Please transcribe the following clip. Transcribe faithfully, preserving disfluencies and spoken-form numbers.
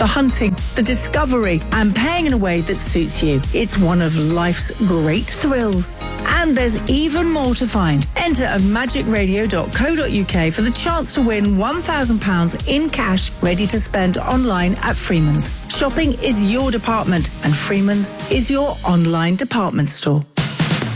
the hunting, the discovery, and paying in a way that suits you. It's one of life's great thrills. And there's even more to find. Enter at magic radio dot co dot uk for the chance to win one thousand pounds in cash ready to spend online at Freeman's. Shopping is your department and Freeman's is your online department store.